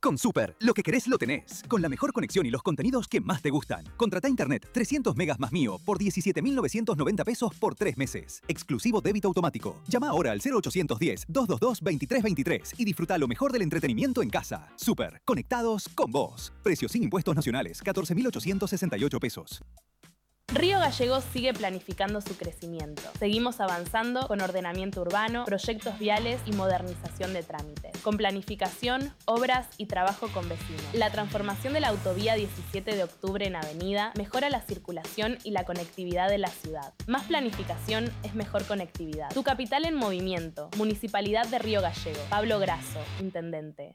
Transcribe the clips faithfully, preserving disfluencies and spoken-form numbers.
Con Super, lo que querés lo tenés. Con la mejor conexión y los contenidos que más te gustan. Contratá internet trescientos megas más mío por diecisiete mil novecientos noventa pesos por tres meses. Exclusivo débito automático. Llama ahora al cero ochocientos diez, doscientos veintidós, veintitrés veintitrés y disfruta lo mejor del entretenimiento en casa. Super, conectados con vos. Precio sin impuestos nacionales, catorce mil ochocientos sesenta y ocho pesos. Río Gallegos sigue planificando su crecimiento. Seguimos avanzando con ordenamiento urbano, proyectos viales y modernización de trámites. Con planificación, obras y trabajo con vecinos. La transformación de la autovía diecisiete de octubre en avenida mejora la circulación y la conectividad de la ciudad. Más planificación es mejor conectividad. Tu capital en movimiento. Municipalidad de Río Gallegos. Pablo Grasso, intendente.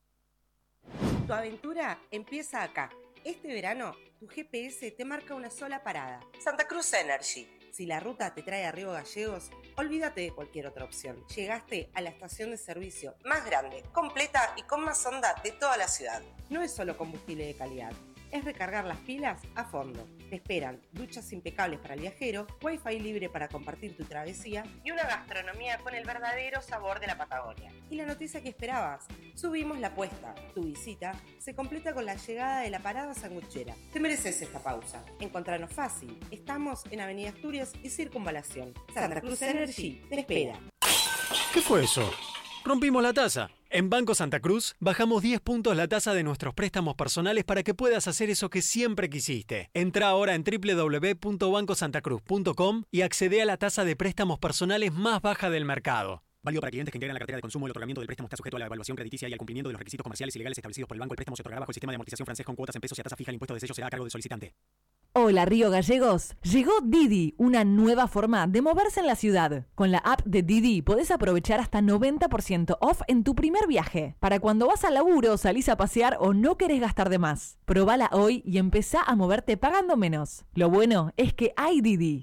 Tu aventura empieza acá. Este verano, tu G P S te marca una sola parada. Santa Cruz Energy. Si la ruta te trae a Río Gallegos, olvídate de cualquier otra opción. Llegaste a la estación de servicio más grande, completa y con más onda de toda la ciudad. No es solo combustible de calidad, es recargar las pilas a fondo. Te esperan duchas impecables para el viajero, wifi libre para compartir tu travesía y una gastronomía con el verdadero sabor de la Patagonia. Y la noticia que esperabas, subimos la apuesta. Tu visita se completa con la llegada de la parada sanguchera. Te mereces esta pausa. Encontranos fácil. Estamos en Avenida Asturias y Circunvalación. Santa Cruz Energy te espera. ¿Qué fue eso? Rompimos la taza. En Banco Santa Cruz bajamos diez puntos la tasa de nuestros préstamos personales para que puedas hacer eso que siempre quisiste. Entra ahora en doble u doble u doble u punto banco santa cruz punto com y accede a la tasa de préstamos personales más baja del mercado. Válido para clientes que integran la cartera de consumo. El otorgamiento del préstamo está sujeto a la evaluación crediticia y al cumplimiento de los requisitos comerciales y legales establecidos por el banco. El préstamo se otorgará bajo el sistema de amortización francés con cuotas en pesos y a tasa fija. El impuesto de sello será a cargo del solicitante. Hola Río Gallegos, llegó Didi, una nueva forma de moverse en la ciudad. Con la app de Didi podés aprovechar hasta noventa por ciento off en tu primer viaje. Para cuando vas al laburo, salís a pasear o no querés gastar de más. Probala hoy y empezá a moverte pagando menos. Lo bueno es que hay Didi.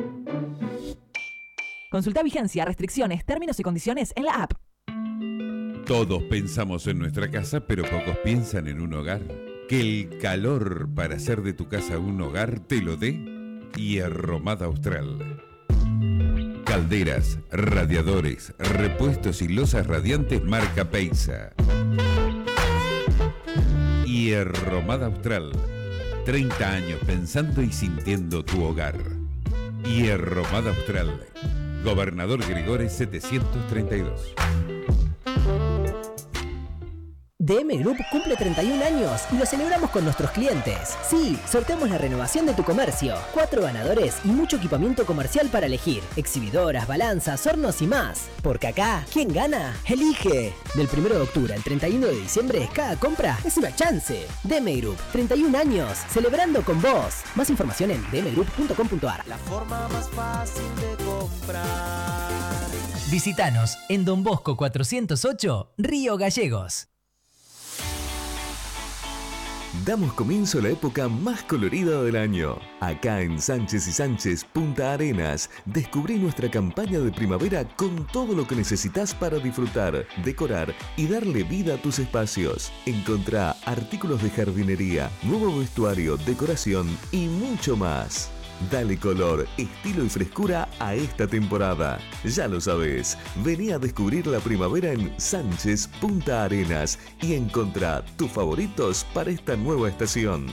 Consulta vigencia, restricciones, términos y condiciones en la app. Todos pensamos en nuestra casa, pero pocos piensan en un hogar. Que el calor para hacer de tu casa un hogar te lo dé Hierromada Austral. Calderas, radiadores, repuestos y losas radiantes marca Peisa. Hierromada Austral. treinta años pensando y sintiendo tu hogar. Hierromada Austral. Gobernador Gregores setecientos treinta y dos. D M Group cumple treinta y un años y lo celebramos con nuestros clientes. Sí, sorteamos la renovación de tu comercio. Cuatro ganadores y mucho equipamiento comercial para elegir. Exhibidoras, balanzas, hornos y más. Porque acá, ¿quién gana? Elige. Del primero de octubre al treinta y uno de diciembre, cada compra es una chance. D M Group, treinta y un años, celebrando con vos. Más información en d m group punto com punto a r. La forma más fácil de comprar. Visítanos en Don Bosco cuatrocientos ocho, Río Gallegos. Damos comienzo a la época más colorida del año. Acá en Sánchez y Sánchez Punta Arenas, descubrí nuestra campaña de primavera con todo lo que necesitas para disfrutar, decorar y darle vida a tus espacios. Encontrá artículos de jardinería, nuevo vestuario, decoración y mucho más. Dale color, estilo y frescura a esta temporada. Ya lo sabes, vení a descubrir la primavera en Sánchez Punta Arenas y encontrá tus favoritos para esta nueva estación.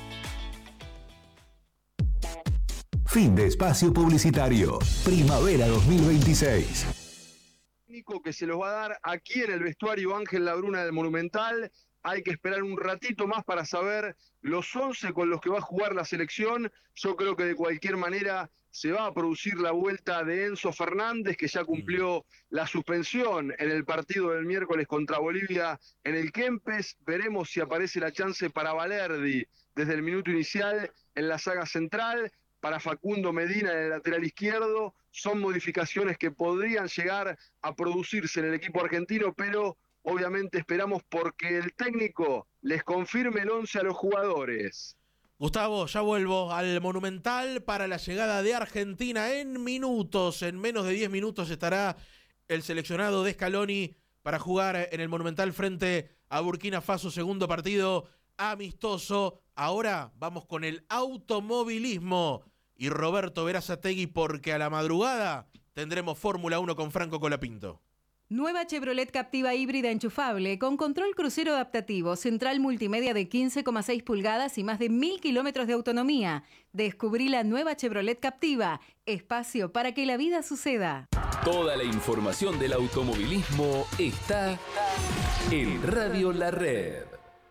Fin de espacio publicitario. Primavera dos mil veintiséis. Que se los va a dar aquí en el vestuario Ángel Labruna del Monumental. Hay que esperar un ratito más para saber los once con los que va a jugar la selección. Yo creo que de cualquier manera se va a producir la vuelta de Enzo Fernández, que ya cumplió la suspensión en el partido del miércoles contra Bolivia en el Kempes. Veremos si aparece la chance para Valerdi desde el minuto inicial en la saga central. Para Facundo Medina en el lateral izquierdo. Son modificaciones que podrían llegar a producirse en el equipo argentino, pero obviamente esperamos porque el técnico les confirme el once a los jugadores. Gustavo, ya vuelvo al Monumental para la llegada de Argentina en minutos. En menos de diez minutos estará el seleccionado de Scaloni para jugar en el Monumental frente a Burkina Faso, segundo partido amistoso. Ahora vamos con el automovilismo y Roberto Verazategui, porque a la madrugada tendremos Fórmula uno con Franco Colapinto. Nueva Chevrolet Captiva híbrida enchufable con control crucero adaptativo, central multimedia de quince coma seis pulgadas y más de mil kilómetros de autonomía. Descubrí la nueva Chevrolet Captiva, espacio para que la vida suceda. Toda la información del automovilismo está en Radio La Red.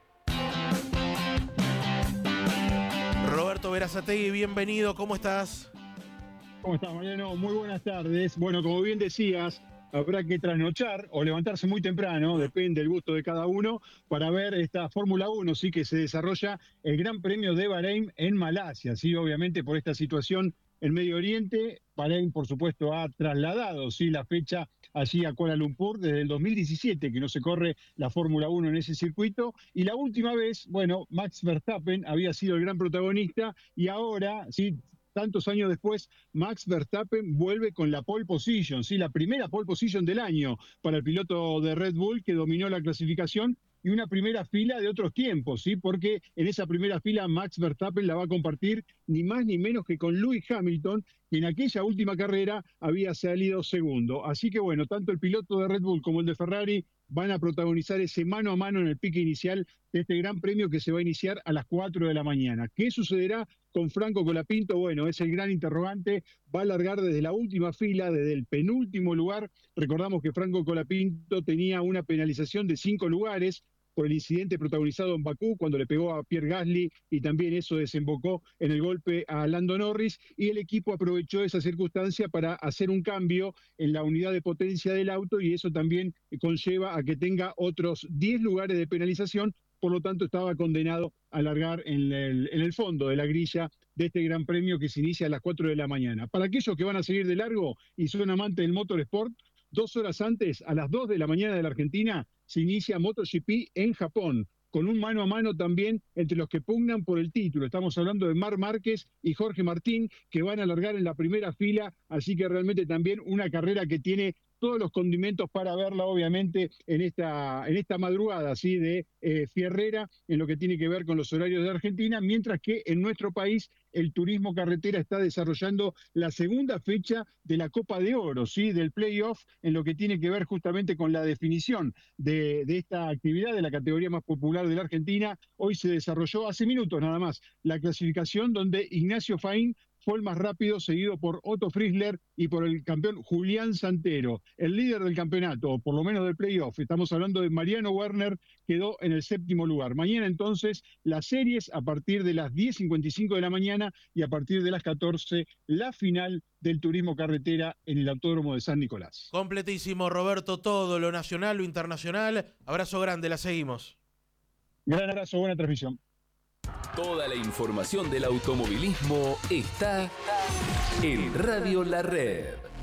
Roberto Berazategui, bienvenido, ¿cómo estás? ¿Cómo estás, Mariano? Muy buenas tardes. Bueno, como bien decías, habrá que trasnochar o levantarse muy temprano, depende del gusto de cada uno, para ver esta Fórmula uno, sí, que se desarrolla el Gran Premio de Bahrein en Malasia, sí, obviamente por esta situación en Medio Oriente. Bahrein, por supuesto, ha trasladado, sí, la fecha allí a Kuala Lumpur desde el dos mil diecisiete, que no se corre la Fórmula uno en ese circuito, y la última vez, bueno, Max Verstappen había sido el gran protagonista, y ahora, sí, tantos años después, Max Verstappen vuelve con la pole position, ¿sí? La primera pole position del año para el piloto de Red Bull que dominó la clasificación, y una primera fila de otros tiempos, ¿sí? Porque en esa primera fila Max Verstappen la va a compartir ni más ni menos que con Lewis Hamilton, que en aquella última carrera había salido segundo. Así que bueno, tanto el piloto de Red Bull como el de Ferrari van a protagonizar ese mano a mano en el pique inicial de este gran premio que se va a iniciar a las cuatro de la mañana. ¿Qué sucederá con Franco Colapinto? Bueno, es el gran interrogante. Va a largar desde la última fila, desde el penúltimo lugar. Recordamos que Franco Colapinto tenía una penalización de cinco lugares por el incidente protagonizado en Bakú, cuando le pegó a Pierre Gasly, y también eso desembocó en el golpe a Lando Norris, y el equipo aprovechó esa circunstancia para hacer un cambio en la unidad de potencia del auto, y eso también conlleva a que tenga otros diez lugares de penalización. Por lo tanto, estaba condenado a largar en el, en el fondo de la grilla de este gran premio que se inicia a las cuatro de la mañana. Para aquellos que van a seguir de largo y son amantes del motorsport, dos horas antes, a las dos de la mañana de la Argentina, se inicia MotoGP en Japón, con un mano a mano también entre los que pugnan por el título. Estamos hablando de Marc Márquez y Jorge Martín, que van a largar en la primera fila, así que realmente también una carrera que tiene todos los condimentos para verla, obviamente, en esta, en esta madrugada, ¿sí? de eh, Fierrera, en lo que tiene que ver con los horarios de Argentina, mientras que en nuestro país el turismo carretera está desarrollando la segunda fecha de la Copa de Oro, ¿sí? del playoff, en lo que tiene que ver justamente con la definición de, de esta actividad, de la categoría más popular de la Argentina. Hoy se desarrolló hace minutos nada más la clasificación, donde Ignacio Faín fue el más rápido, seguido por Otto Frizzler y por el campeón Julián Santero. El líder del campeonato, o por lo menos del playoff, estamos hablando de Mariano Werner, quedó en el séptimo lugar. Mañana entonces las series a partir de las diez cincuenta y cinco de la mañana, y a partir de las catorce la final del turismo carretera en el Autódromo de San Nicolás. Completísimo, Roberto, todo lo nacional, lo internacional. Abrazo grande, la seguimos. Gran abrazo, buena transmisión. Toda la información del automovilismo está en Radio La Red.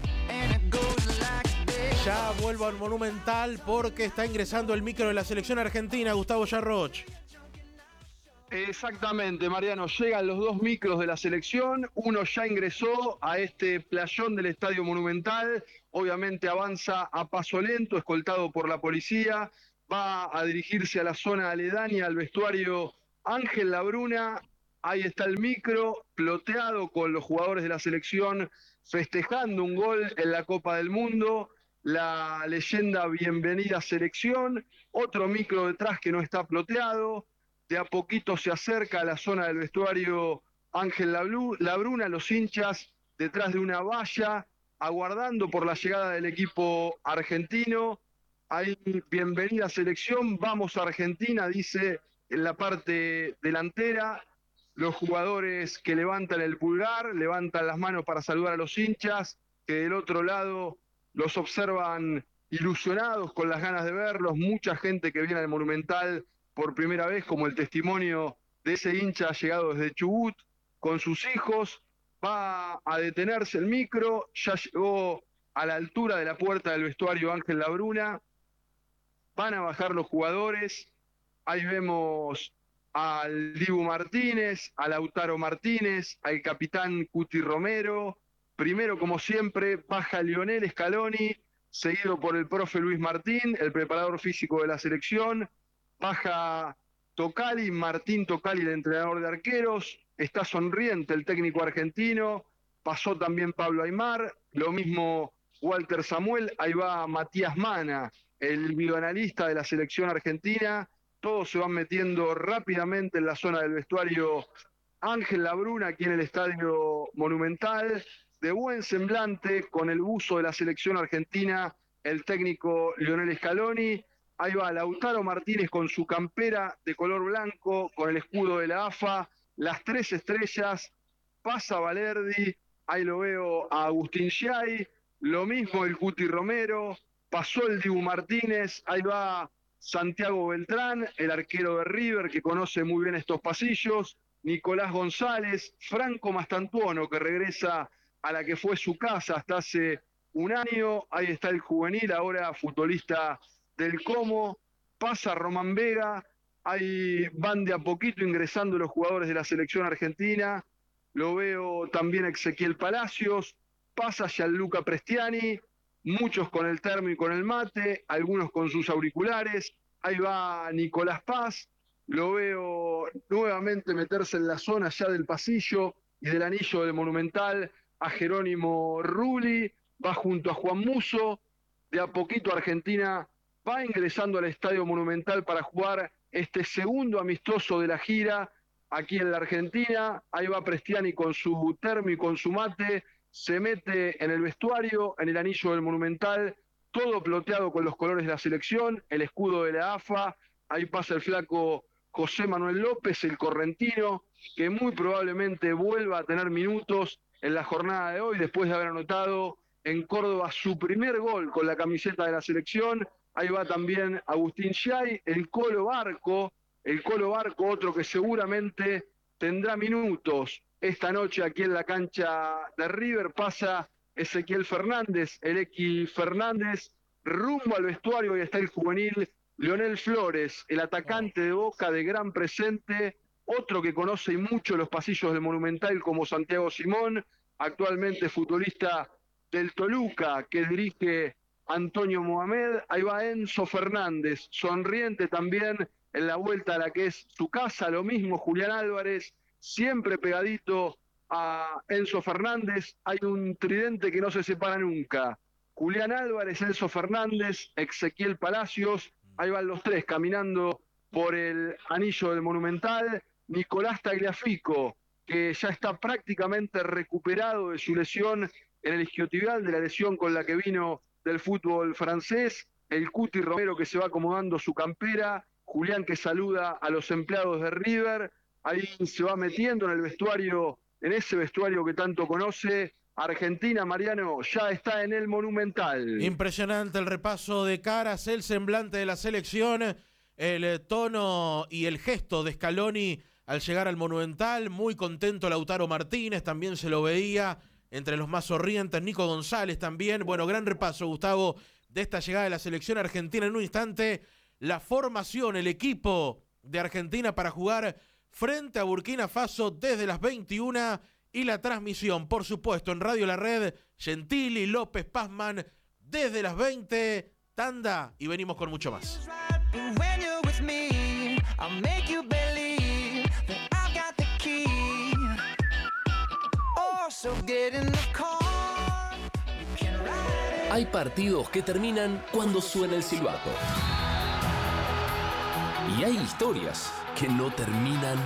Ya vuelvo al Monumental porque está ingresando el micro de la selección argentina, Gustavo Yarroch. Exactamente, Mariano, llegan los dos micros de la selección, uno ya ingresó a este playón del Estadio Monumental, obviamente avanza a paso lento, escoltado por la policía, va a dirigirse a la zona aledaña, al vestuario Ángel Labruna. Ahí está el micro, ploteado con los jugadores de la selección, festejando un gol en la Copa del Mundo, la leyenda Bienvenida Selección, otro micro detrás que no está ploteado. De a poquito se acerca a la zona del vestuario Ángel Labruna, los hinchas detrás de una valla, aguardando por la llegada del equipo argentino. Ahí, bienvenida selección, vamos a Argentina, dice en la parte delantera. Los jugadores que levantan el pulgar, levantan las manos para saludar a los hinchas, que del otro lado los observan ilusionados, con las ganas de verlos. Mucha gente que viene al Monumental por primera vez, como el testimonio de ese hincha llegado desde Chubut con sus hijos. Va a detenerse el micro, ya llegó a la altura de la puerta del vestuario Ángel Labruna. Van a bajar los jugadores. Ahí vemos al Dibu Martínez, a Lautaro Martínez, al capitán Cuti Romero. Primero, como siempre, baja Lionel Scaloni, seguido por el profe Luis Martín, el preparador físico de la selección. Baja Tocali, Martín Tocali, el entrenador de arqueros. Está sonriente el técnico argentino. Pasó también Pablo Aimar, lo mismo Walter Samuel, ahí va Matías Mana, el bioanalista de la selección argentina. Todos se van metiendo rápidamente en la zona del vestuario. Ángel Labruna aquí en el Estadio Monumental, de buen semblante, con el buzo de la selección argentina, el técnico Lionel Scaloni. Ahí va Lautaro Martínez con su campera de color blanco, con el escudo de la A F A, las tres estrellas. Pasa Valerdi, ahí lo veo a Agustín Giai, lo mismo el Cuti Romero, pasó el Dibu Martínez, ahí va Santiago Beltrán, el arquero de River que conoce muy bien estos pasillos, Nicolás González, Franco Mastantuono que regresa a la que fue su casa hasta hace un año, ahí está el juvenil, ahora futbolista del Como, pasa Román Vega, ahí van de a poquito ingresando los jugadores de la selección argentina, lo veo también Ezequiel Palacios, pasa Gianluca Prestiani, muchos con el termo y con el mate, algunos con sus auriculares, ahí va Nicolás Paz, lo veo nuevamente meterse en la zona ya del pasillo y del anillo del Monumental a Jerónimo Rulli, va junto a Juan Musso, de a poquito Argentina va ingresando al Estadio Monumental para jugar este segundo amistoso de la gira aquí en la Argentina. Ahí va Prestiani con su termo y con su mate, se mete en el vestuario, en el anillo del Monumental, todo ploteado con los colores de la selección, el escudo de la A F A. Ahí pasa el flaco José Manuel López, el correntino, que muy probablemente vuelva a tener minutos en la jornada de hoy, después de haber anotado en Córdoba su primer gol con la camiseta de la selección. Ahí va también Agustín Giai, el Colo Barco, el Colo Barco, otro que seguramente tendrá minutos esta noche aquí en la cancha de River. Pasa Ezequiel Fernández, el X Fernández, rumbo al vestuario, y está el juvenil Leonel Flores, el atacante de Boca de gran presente, otro que conoce mucho los pasillos del Monumental como Santiago Simón, actualmente futbolista del Toluca, que dirige Antonio Mohamed. Ahí va Enzo Fernández, sonriente también en la vuelta a la que es su casa, lo mismo Julián Álvarez, siempre pegadito a Enzo Fernández. Hay un tridente que no se separa nunca, Julián Álvarez, Enzo Fernández, Ezequiel Palacios. Ahí van los tres caminando por el anillo del Monumental. Nicolás Tagliafico, que ya está prácticamente recuperado de su lesión en el isquiotibial, de la lesión con la que vino del fútbol francés. El Cuti Romero, que se va acomodando su campera. Julián, que saluda a los empleados de River. Ahí se va metiendo en el vestuario, en ese vestuario que tanto conoce. Argentina, Mariano, ya está en el Monumental. Impresionante el repaso de caras, el semblante de la selección, el tono y el gesto de Scaloni al llegar al Monumental. Muy contento Lautaro Martínez, también se lo veía entre los más sonrientes. Nico González también. Bueno, gran repaso, Gustavo, de esta llegada de la selección argentina. En un instante, la formación, el equipo de Argentina para jugar frente a Burkina Faso desde las veintiuna. Y la transmisión, por supuesto, en Radio La Red, Gentili, López, Pazman, desde las veinte, tanda, y venimos con mucho más. Hay partidos que terminan cuando suena el silbato. Y hay historias que no terminan